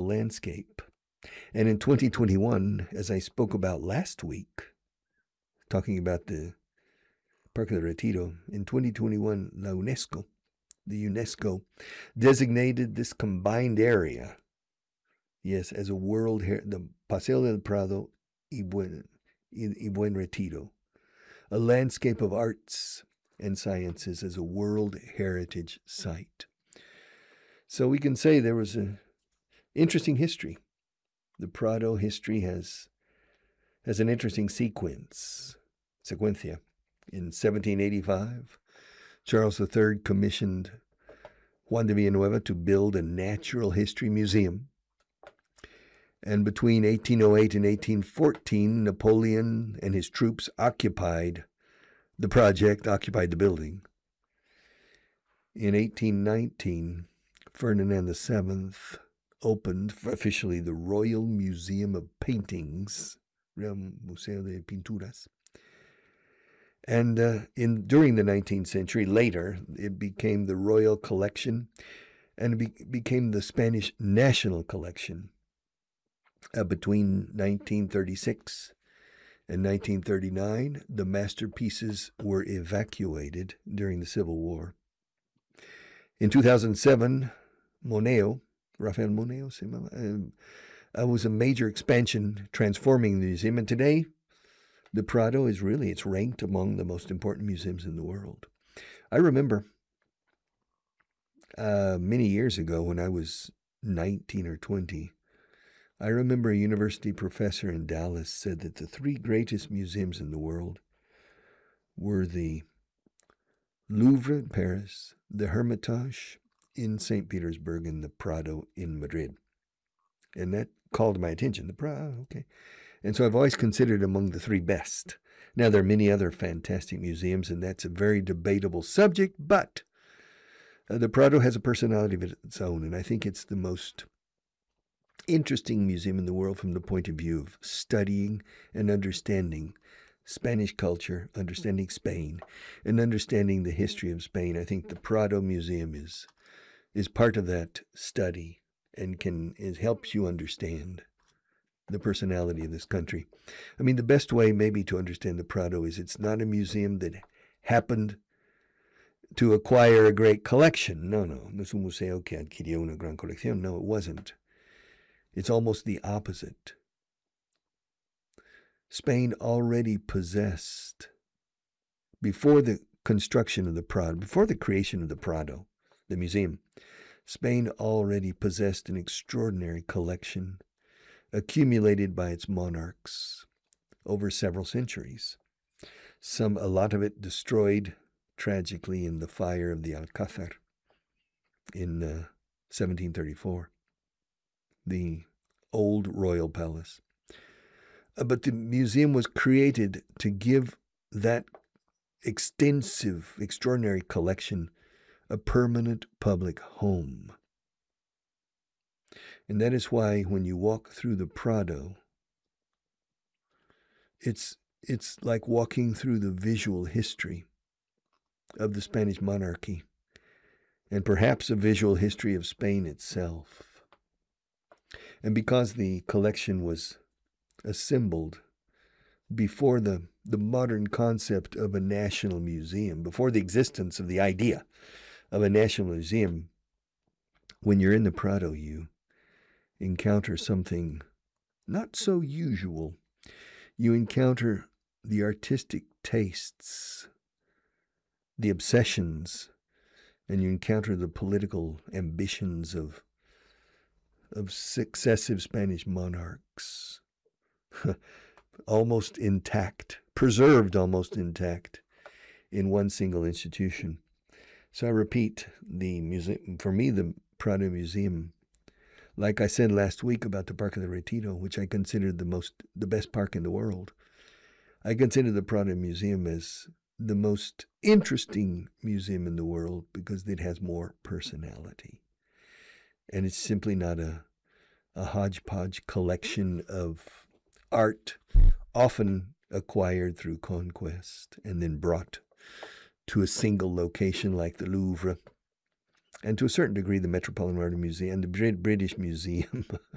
landscape. And in 2021, as I spoke about last week, talking about the Parque del Retiro, in 2021, the UNESCO, designated this combined area, yes, as a the Paseo del Prado y Buen Retiro, a landscape of arts and sciences, as a World Heritage Site. So we can say there was an interesting history. The Prado history has an interesting sequencia. In 1785, Charles III commissioned Juan de Villanueva to build a natural history museum. And between 1808 and 1814, Napoleon and his troops occupied the building. In 1819, Ferdinand VII opened officially the Royal Museum of Paintings, Real Museo de Pinturas. And during the 19th century, later, it became the Royal Collection, and it became the Spanish National Collection. Between 1936 and 1939, the masterpieces were evacuated during the Civil War. In 2007, Rafael Moneo, was a major expansion transforming the museum, and today the Prado is it's ranked among the most important museums in the world. I remember many years ago when I was 19 or 20, I remember a university professor in Dallas said that the three greatest museums in the world were the Louvre in Paris, the Hermitage in St. Petersburg, and the Prado in Madrid. And that called my attention. The Prado, okay. And so I've always considered among the three best. Now, there are many other fantastic museums, and that's a very debatable subject, but the Prado has a personality of its own, and I think it's the most interesting museum in the world from the point of view of studying and understanding Spanish culture, understanding Spain, and understanding the history of Spain. I think the Prado Museum is part of that study and helps you understand the personality of this country. I mean, the best way maybe to understand the Prado is it's not a museum that happened to acquire a great collection. No es un museo que adquirió una gran colección. No, it wasn't. It's almost the opposite. Spain already possessed, before the construction of the Prado, before the creation of the Prado, the museum, Spain already possessed an extraordinary collection accumulated by its monarchs over several centuries. A lot of it destroyed tragically in the fire of the Alcázar in 1734. The old royal palace. But the museum was created to give that extensive, extraordinary collection a permanent public home. And that is why when you walk through the Prado, it's like walking through the visual history of the Spanish monarchy, and perhaps a visual history of Spain itself. And because the collection was assembled before the modern concept of a national museum, before the existence of the idea of a national museum, when you're in the Prado, you encounter something not so usual. You encounter the artistic tastes, the obsessions, and you encounter the political ambitions of successive Spanish monarchs, almost intact, preserved almost intact in one single institution. So I repeat, the museum, for me, the Prado Museum, like I said last week about the Parque del Retiro, which I considered the best park in the world, I consider the Prado Museum as the most interesting museum in the world because it has more personality. And it's simply not a hodgepodge collection of art, often acquired through conquest and then brought to a single location like the Louvre, and to a certain degree the Metropolitan Art Museum and the British Museum